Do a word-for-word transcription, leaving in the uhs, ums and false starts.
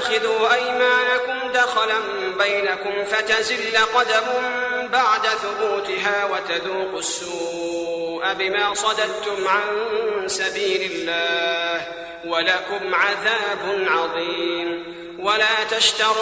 تتخذوا أيمانكم دخلا بينكم فتزل قدم بعد ثبوتها وتذوقوا السوء بما صددتم عن سبيل الله ولكم عذاب عظيم. ولا تشتروا